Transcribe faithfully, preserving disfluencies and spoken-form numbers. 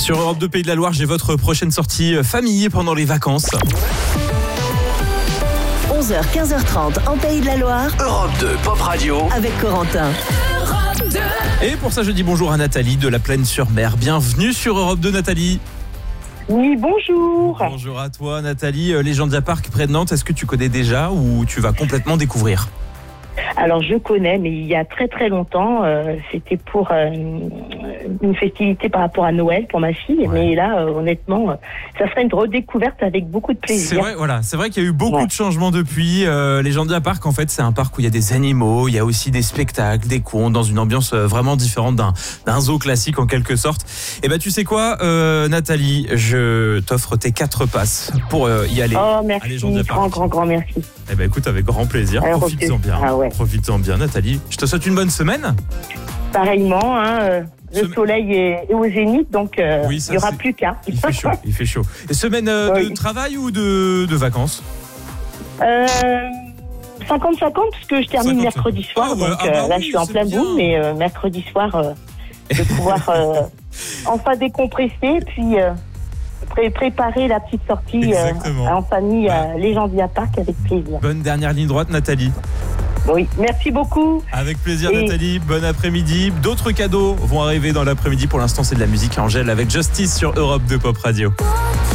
Sur Europe deux Pays de la Loire, j'ai votre prochaine sortie famille pendant les vacances. onze heures quinze heures trente en Pays de la Loire. Europe deux Pop Radio avec Corentin. Et pour ça, je dis bonjour à Nathalie de la Plaine-sur-Mer. Bienvenue sur Europe deux, Nathalie. Oui, bonjour. Bonjour à toi, Nathalie. Legendia Park près de Nantes, est-ce que tu connais déjà ou tu vas complètement découvrir ? Alors, je connais, mais il y a très très longtemps, euh, c'était pour euh, une festivité par rapport à Noël pour ma fille. Ouais. Mais là, euh, honnêtement, euh, ça serait une redécouverte avec beaucoup de plaisir. C'est vrai, voilà, c'est vrai qu'il y a eu beaucoup ouais. de changements depuis. Euh, Legendia Park, en fait, c'est un parc où il y a des animaux, il y a aussi des spectacles, des contes, dans une ambiance vraiment différente d'un, d'un zoo classique en quelque sorte. Et ben, tu sais quoi, euh, Nathalie, je t'offre tes quatre passes pour euh, y aller. Oh, merci, grand, grand, grand merci. Eh ben, écoute, avec grand plaisir. Alors, Profites-en bien. Ah ouais. Profites-en bien, Nathalie. Je te souhaite une bonne semaine. Pareillement, hein, euh, le Sem... soleil est, est au zénith, donc euh, oui, ça, il n'y aura c'est... plus qu'à. Il fait chaud, il fait chaud. Et semaine euh, oui. de travail ou de, de vacances euh, cinquante cinquante, parce que je termine cinquante mercredi soir, ah, ouais. donc ah, bah, euh, là oui, je suis en plein bout, mais euh, mercredi soir, euh, de pouvoir euh, enfin décompresser, puis euh, pré- préparer la petite sortie euh, en famille ouais. à Legendia Park avec plaisir. Bonne dernière ligne droite, Nathalie. Oui, merci beaucoup. Avec plaisir, et... Nathalie. Bon après-midi. D'autres cadeaux vont arriver dans l'après-midi. Pour l'instant, c'est de la musique Angèle avec Justice sur Europe deux Pop Radio.